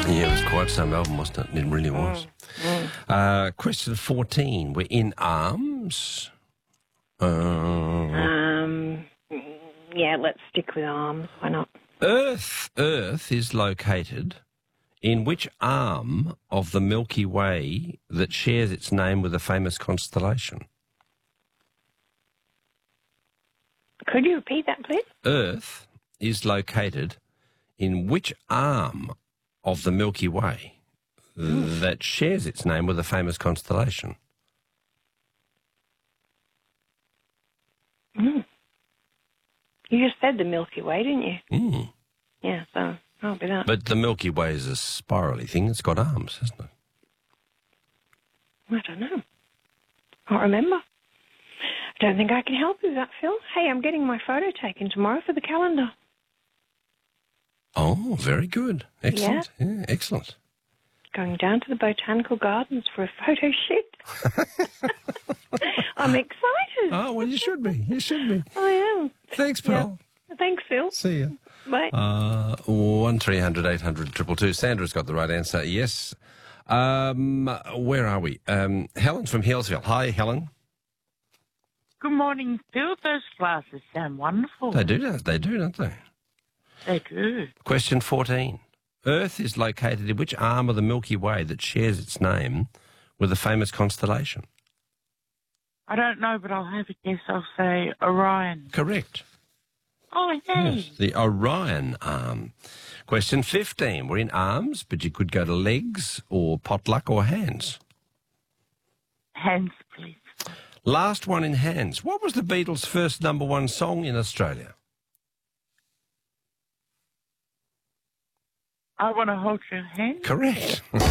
Yeah, it was quite some album, wasn't it? It really was. Question 14. We're in arms. Yeah, let's stick with arms. Why not? Earth is located in which arm of the Milky Way that shares its name with a famous constellation? Could you repeat that, please? Earth is located in which arm of the Milky Way that shares its name with a famous constellation? You just said the Milky Way, didn't you? Mm. Yeah, so I'll be that. But the Milky Way is a spirally thing. It's got arms, hasn't it? I don't know. Can't remember. I don't think I can help you with that, Phil. Hey, I'm getting my photo taken tomorrow for the calendar. Oh, very good. Excellent. Yeah, excellent. Going down to the Botanical Gardens for a photo shoot. I'm excited. Oh, well, you should be. You should be. I am. Thanks, Pearl. Yeah. Thanks, Phil. See you. Bye. 1300 800 222. Sandra's got the right answer. Yes. Where are we? Helen's from Hillsville. Hi, Helen. Good morning, Phil. Those glasses sound wonderful. They do, don't they? They do. Question 14. Earth is located in which arm of the Milky Way that shares its name with a famous constellation? I don't know, but I'll have a guess. I'll say Orion. Correct. Oh, hey. Yes, the Orion arm. Question 15. We're in arms, but you could go to legs or potluck or hands. Hands, please. Last one in hands. What was the Beatles' first #1 song in Australia? I want to hold your hand. Correct.